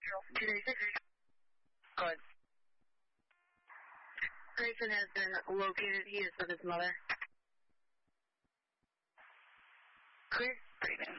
236. Go ahead. Grayson has been located. He is with his mother. Clear. Breathing.